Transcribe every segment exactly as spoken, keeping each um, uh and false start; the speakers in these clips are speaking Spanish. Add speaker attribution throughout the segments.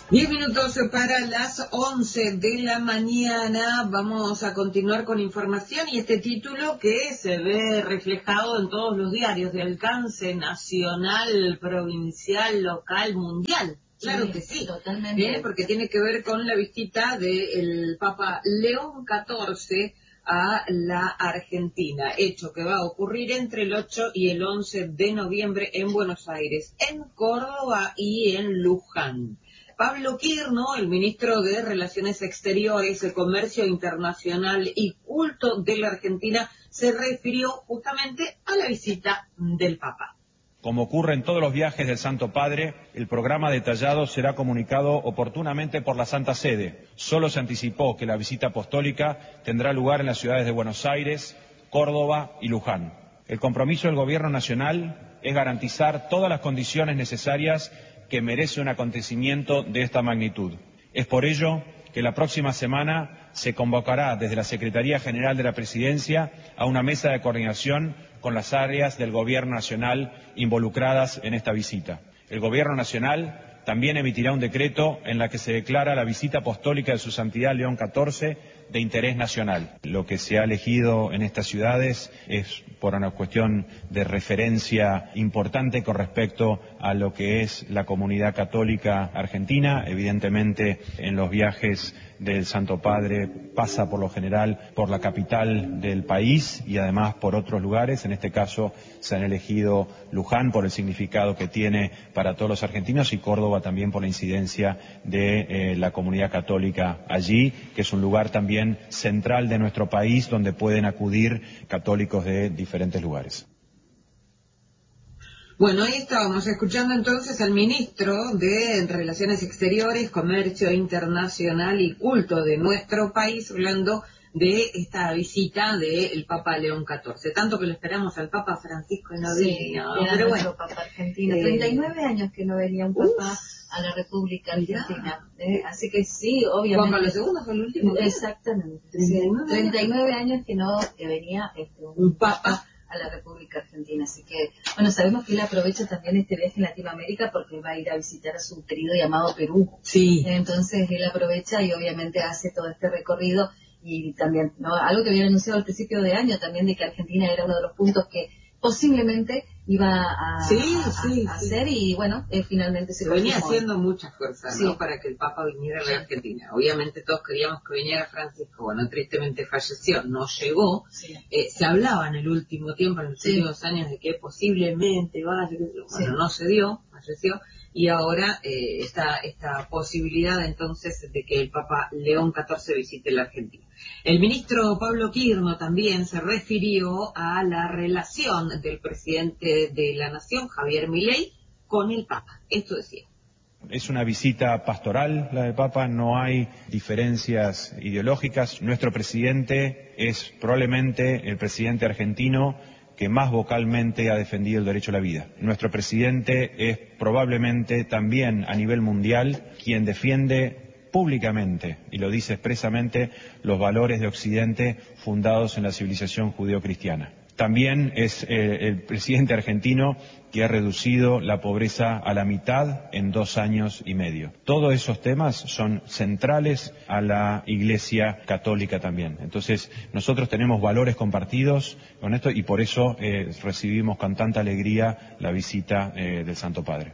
Speaker 1: Diez minutos para las once de la mañana. Vamos a continuar con información y este título que se ve reflejado en todos los diarios de alcance nacional, provincial, local, mundial. Claro sí, que sí, totalmente. ¿Eh? Porque tiene que ver con la visita del Papa León catorce a la Argentina, hecho que va a ocurrir entre el ocho y el once de noviembre en Buenos Aires, en Córdoba y en Luján. Pablo Quirno, el ministro de Relaciones Exteriores, Comercio Internacional y Culto de la Argentina, se refirió justamente a la visita del Papa.
Speaker 2: Como ocurre en todos los viajes del Santo Padre, el programa detallado será comunicado oportunamente por la Santa Sede. Solo se anticipó que la visita apostólica tendrá lugar en las ciudades de Buenos Aires, Córdoba y Luján. El compromiso del Gobierno Nacional es garantizar todas las condiciones necesarias que merece un acontecimiento de esta magnitud. Es por ello que la próxima semana se convocará desde la Secretaría General de la Presidencia a una mesa de coordinación con las áreas del Gobierno Nacional involucradas en esta visita. El Gobierno Nacional también emitirá un decreto en la que se declara la visita apostólica de Su Santidad León catorce de interés nacional. Lo que se ha elegido en estas ciudades es por una cuestión de referencia importante con respecto a lo que es la comunidad católica argentina. Evidentemente, en los viajes del Santo Padre pasa por lo general por la capital del país y además por otros lugares. En este caso se han elegido Luján por el significado que tiene para todos los argentinos y Córdoba también por la incidencia de eh, la comunidad católica allí, que es un lugar también central de nuestro país donde pueden acudir católicos de diferentes lugares.
Speaker 1: Bueno, ahí estábamos escuchando entonces al ministro de Relaciones Exteriores, Comercio Internacional y Culto de nuestro país, hablando de esta visita del Papa León catorce. Tanto que lo esperamos al Papa Francisco y no
Speaker 3: sí,
Speaker 1: vino.
Speaker 3: Era
Speaker 1: pero
Speaker 3: nuestro
Speaker 1: bueno,
Speaker 3: Papa argentino.
Speaker 1: Eh,
Speaker 3: treinta y nueve años que no venía un Papa
Speaker 1: uh,
Speaker 3: a la República Argentina. Eh, así que sí, obviamente.
Speaker 1: Juan Pablo segundo fue el último.
Speaker 3: Exactamente.
Speaker 1: treinta y nueve,
Speaker 3: sí, treinta y nueve años que no que venía este, un,
Speaker 1: un Papa
Speaker 3: a la República Argentina. Así que, bueno, sabemos que él aprovecha también este viaje en Latinoamérica porque va a ir a visitar a su querido y amado Perú.
Speaker 1: Sí.
Speaker 3: Entonces él aprovecha y obviamente hace todo este recorrido y también, ¿no? Algo que había anunciado al principio de año también, de que Argentina era uno de los puntos que posiblemente iba a,
Speaker 1: sí,
Speaker 3: a,
Speaker 1: sí,
Speaker 3: a
Speaker 1: sí.
Speaker 3: hacer y bueno, eh, finalmente se
Speaker 1: venía
Speaker 3: confirmó.
Speaker 1: haciendo mucha fuerza,
Speaker 3: sí.
Speaker 1: ¿no? Para que el Papa viniera a la Argentina. Obviamente todos queríamos que viniera Francisco, bueno, tristemente falleció, no llegó.
Speaker 3: Sí.
Speaker 1: Eh, se hablaba en el último tiempo, en los
Speaker 3: sí.
Speaker 1: últimos años, de que posiblemente vaya, bueno,
Speaker 3: sí.
Speaker 1: no se dio, falleció. Y ahora eh, está esta posibilidad entonces de que el Papa León catorce visite la Argentina. El ministro Pablo Quirno también se refirió a la relación del presidente de la Nación, Javier Milei, con el Papa. Esto decía.
Speaker 2: Es una visita pastoral la del Papa, no hay diferencias ideológicas. Nuestro presidente es probablemente el presidente argentino que más vocalmente ha defendido el derecho a la vida. Nuestro presidente es probablemente también a nivel mundial quien defiende públicamente, y lo dice expresamente, los valores de Occidente fundados en la civilización judeo-cristiana. También es eh, el presidente argentino que ha reducido la pobreza a la mitad en dos años y medio. Todos esos temas son centrales a la Iglesia Católica también. Entonces, nosotros tenemos valores compartidos con esto y por eso eh, recibimos con tanta alegría la visita eh, del Santo Padre.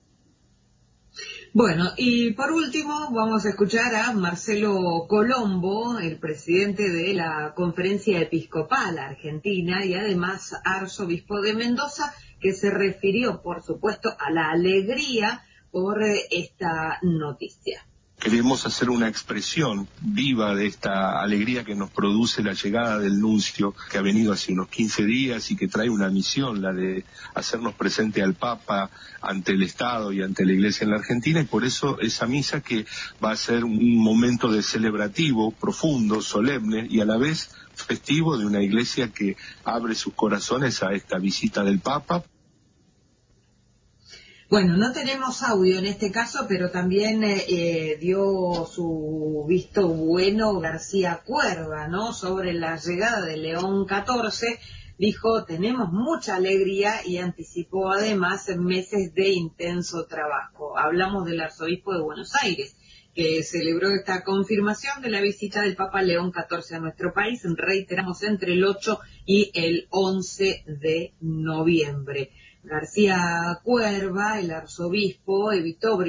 Speaker 1: Bueno, y por último vamos a escuchar a Marcelo Colombo, el presidente de la Conferencia Episcopal Argentina y además arzobispo de Mendoza, que se refirió, por supuesto, a la alegría por esta noticia.
Speaker 4: Queremos hacer una expresión viva de esta alegría que nos produce la llegada del nuncio, que ha venido hace unos quince días y que trae una misión, la de hacernos presente al Papa ante el Estado y ante la Iglesia en la Argentina, y por eso esa misa que va a ser un momento de celebrativo, profundo, solemne y a la vez festivo de una Iglesia que abre sus corazones a esta visita del Papa.
Speaker 1: Bueno, no tenemos audio en este caso, pero también eh, dio su visto bueno García Cuerva, ¿no? Sobre la llegada de León catorce, dijo, tenemos mucha alegría y anticipó además meses de intenso trabajo. Hablamos del arzobispo de Buenos Aires, que celebró esta confirmación de la visita del Papa León catorce a nuestro país, reiteramos, entre el ocho y el once de noviembre. García Cuerva, el arzobispo, evitó